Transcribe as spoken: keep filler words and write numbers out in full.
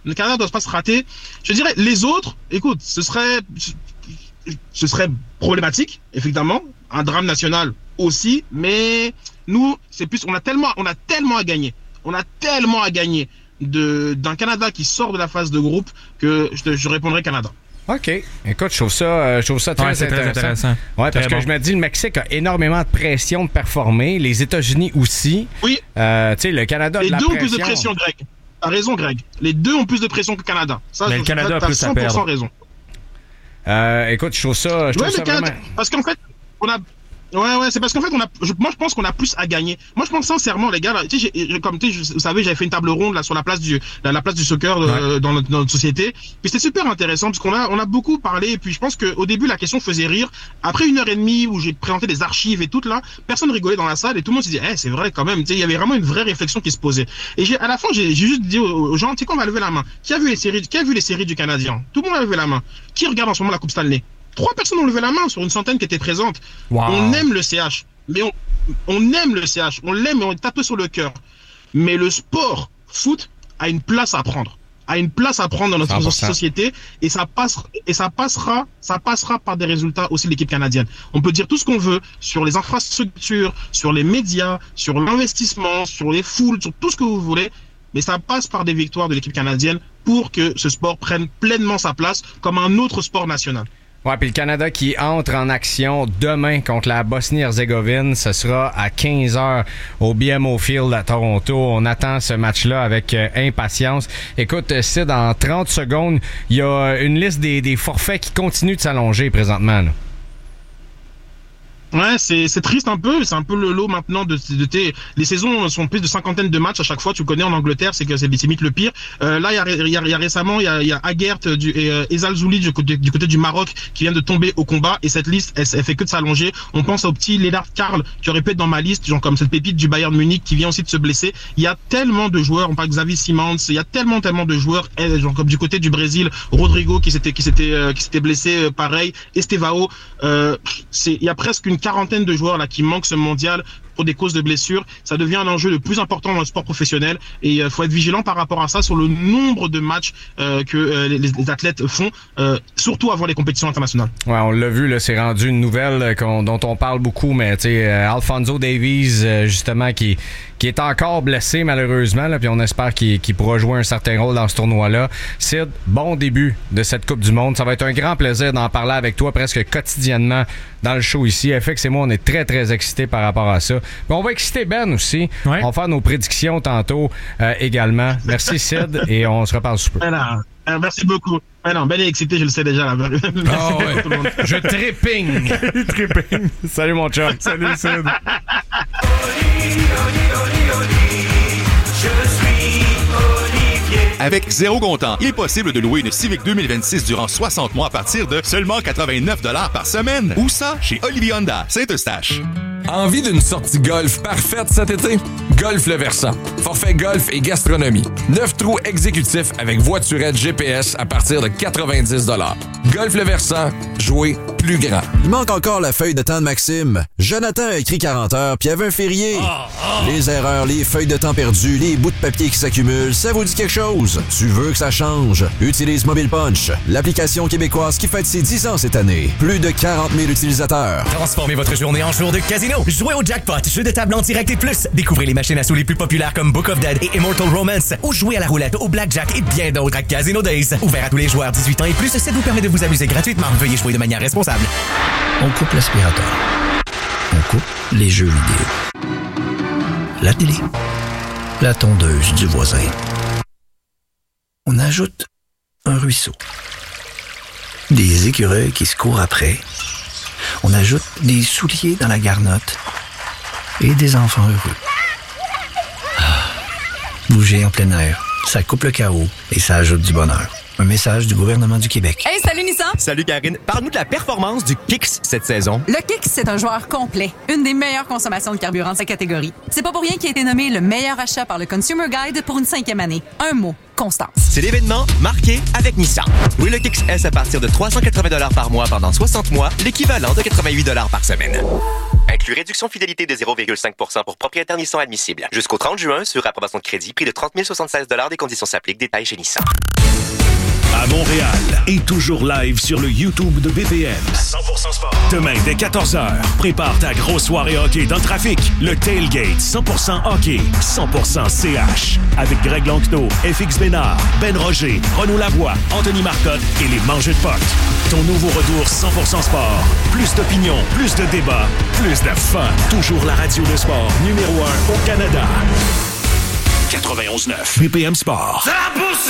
Le Canada doit pas se rater. Je dirais, les autres, écoute, ce serait, ce serait problématique, effectivement. Un drame national aussi, mais nous, c'est plus, on a tellement, on a tellement à gagner. On a tellement à gagner de, d'un Canada qui sort de la phase de groupe que je, je répondrai Canada. OK. Écoute, je trouve ça, euh, je trouve ça très, ouais, c'est intéressant. très intéressant. Ouais, parce très que bon. je me dis, le Mexique a énormément de pression de performer. Les États-Unis aussi. Oui. Euh, tu sais, le Canada a Les de la deux pression. ont plus de pression, Greg. T'as raison, Greg. Les deux ont plus de pression que le Canada. Ça, Mais je, le Canada t'as a plus cent à pour cent perdre. raison. Euh, écoute, je trouve ça, je trouve Ouais, ça le Canada, vraiment... parce qu'en fait, on a. Ouais, ouais, c'est parce qu'en fait, on a, je, moi, je pense qu'on a plus à gagner. Moi, je pense sincèrement, les gars, là, tu sais, j'ai- comme tu sais, vous savez, j'avais fait une table ronde, là, sur la place du, la, la place du soccer, euh, Ouais. dans, notre, dans notre société. Puis c'était super intéressant, parce qu'on a, on a beaucoup parlé, et puis je pense qu'au début, la question faisait rire. Après une heure et demie où j'ai présenté des archives et tout, là, personne rigolait dans la salle, et tout le monde se disait, eh, c'est vrai, quand même, tu sais, il y avait vraiment une vraie réflexion qui se posait. Et j'ai, à la fin, j'ai, j'ai juste dit aux, aux gens, tu sais, qu'on va lever la main. Qui a vu les séries, qui a vu les séries du Canadien? Tout le monde a levé la main. Qui regarde en ce moment la Coupe Stanley? Trois personnes ont levé la main sur une centaine qui étaient présentes. Wow. On aime le C H. Mais on, on aime le C H, on l'aime et on est tapé sur le cœur. Mais le sport foot a une place à prendre, a une place à prendre dans notre cent pour cent. société et ça passe et ça passera, ça passera par des résultats aussi de l'équipe canadienne. On peut dire tout ce qu'on veut sur les infrastructures, sur les médias, sur l'investissement, sur les foules, sur tout ce que vous voulez, mais ça passe par des victoires de l'équipe canadienne pour que ce sport prenne pleinement sa place comme un autre sport national. Ouais, puis le Canada qui entre en action demain contre la Bosnie-Herzégovine, ce sera à quinze heures au B M O Field à Toronto. On attend ce match-là avec euh, impatience. Écoute, Sid, en trente secondes, il y a une liste des, des forfaits qui continuent de s'allonger présentement, là. Ouais, c'est c'est triste un peu, c'est un peu le lot maintenant de, de tes les saisons sont plus de cinquantaine de matchs à chaque fois, tu connais en Angleterre, c'est que c'est limite le pire. Euh, là il y a, il y, a, il y a récemment il y a, il y a Aguert du et euh, Ezal Zouli du côté du côté du Maroc qui vient de tomber au combat et cette liste elle, elle fait que de s'allonger. On pense au petit Lennart Karl qui aurait pu être dans ma liste, genre comme cette pépite du Bayern Munich qui vient aussi de se blesser. Il y a tellement de joueurs, on parle de Xavi Simons, il y a tellement tellement de joueurs, genre comme du côté du Brésil, Rodrigo qui s'était qui s'était euh, qui s'était blessé euh, pareil, Estevao, euh, c'est il y a presque une quarantaine de joueurs là qui manquent ce mondial pour des causes de blessures. Ça devient un enjeu le plus important dans le sport professionnel et il euh, faut être vigilant par rapport à ça sur le nombre de matchs euh, que euh, les, les athlètes font, euh, surtout avant les compétitions internationales. Ouais, on l'a vu, là, c'est rendu une nouvelle qu'on, dont on parle beaucoup, mais tu sais, euh, Alphonso Davies, euh, justement, qui, qui est encore blessé malheureusement, là, puis on espère qu'il, qu'il pourra jouer un certain rôle dans ce tournoi-là. Sid, bon début de cette Coupe du Monde. Ça va être un grand plaisir d'en parler avec toi presque quotidiennement dans le show ici. F X et moi, on est très, très excités par rapport à ça. Mais on va exciter Ben aussi. Ouais. On va faire nos prédictions tantôt euh, également. Merci Sid et on se reparle super. Voilà. Euh, merci beaucoup. Ah non, Ben est excité, je le sais déjà. Là. Oh, ouais. Je trépigne. Tripping. Salut mon chum. Salut, Sid. Avec zéro comptant, il est possible de louer une Civic deux mille vingt-six durant soixante mois à partir de seulement quatre-vingt-neuf dollars par semaine. Où ça? Chez Olivier Honda, Saint-Eustache. Envie d'une sortie golf parfaite cet été? Golf Le Versant. Forfait golf et gastronomie. Neuf trous exécutifs avec voiturette G P S à partir de quatre-vingt-dix dollars. Golf Le Versant. Jouer plus grand. Il manque encore la feuille de temps de Maxime. Jonathan a écrit quarante heures, puis il y avait un férié. Oh, oh. Les erreurs, les feuilles de temps perdues, les bouts de papier qui s'accumulent, ça vous dit quelque chose? Tu veux que ça change? Utilise Mobile Punch, l'application québécoise qui fête ses dix ans cette année. Plus de quarante mille utilisateurs. Transformez votre journée en jour de casino. Jouez au jackpot, jeu de table en direct et plus. Découvrez les machines à sous les plus populaires comme Book of Dead et Immortal Romance. Ou jouez à la roulette, au blackjack et bien d'autres à Casino Days. Ouvert à tous les joueurs dix-huit ans et plus, ça vous permet de vous amuser gratuitement. Veuillez jouer de manière responsable. On coupe l'aspirateur. On coupe les jeux vidéo. La télé. La tondeuse du voisin. On ajoute un ruisseau. Des écureuils qui se courent après. On ajoute des souliers dans la garnotte. Et des enfants heureux. Ah, bouger en plein air, ça coupe le chaos et ça ajoute du bonheur. Un message du gouvernement du Québec. Hey, salut Nissan! Salut Karine. Parle-nous de la performance du Kicks cette saison. Le Kicks, c'est un joueur complet. Une des meilleures consommations de carburant de sa catégorie. C'est pas pour rien qu'il a été nommé le meilleur achat par le Consumer Guide pour une cinquième année. Un mot. Constance. C'est l'événement marqué avec Nissan. Oui, le Kicks S à partir de trois cent quatre-vingts dollars par mois pendant soixante mois, l'équivalent de quatre-vingt-huit dollars par semaine. Inclus réduction fidélité de zéro virgule cinq pour cent pour propriétaires Nissan admissible. Jusqu'au trente juin, sur approbation de crédit, prix de trente mille soixante-seize dollars, des conditions s'appliquent, détails chez Nissan. À Montréal et toujours live sur le YouTube de B P M. cent pour cent sport. Demain dès quatorze heures, prépare ta grosse soirée hockey dans le trafic. Le Tailgate cent pour cent hockey, cent pour cent C H. Avec Greg Langto, F X Bénard, Ben Roger, Renaud Lavoie, Anthony Marcotte et les Mangeux de Poc. Ton nouveau retour cent pour cent sport. Plus d'opinion, plus de débats, plus de fun. Toujours la radio de sport numéro un au Canada. quatre-vingt-onze neuf B P M Sport. cent pour cent